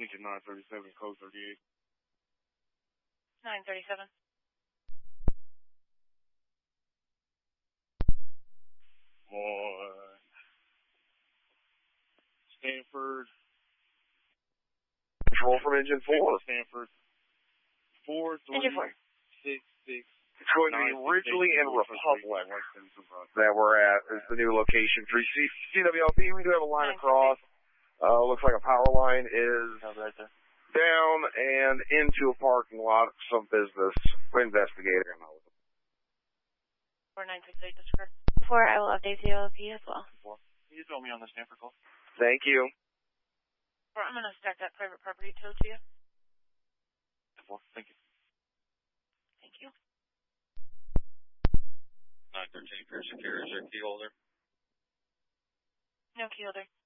Lincoln 937, code 38. 937. On Stanford. Control from engine 4. Stanford. 4366. Engine 4. It's going to be Ridgely and Republic that we're at is the new location for CWLP. We do have a line across. Looks like a power line is down and into a parking lot. Some business investigating. 4968 disregard. 4, I will update CWLP as well. 4. Can you throw me on the Stanford call? Thank you. 4, I'm going to stack that private property tow to you. 4, thank you. Thank you. 913 Pearson Carrier, is there a key holder? No key holder.